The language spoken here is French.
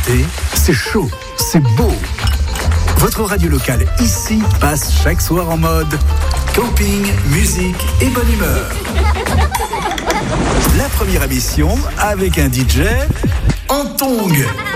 l'été, c'est chaud, c'est beau. Votre radio locale ici passe chaque soir en mode camping, musique et bonne humeur. La première émission avec un DJ en tongs.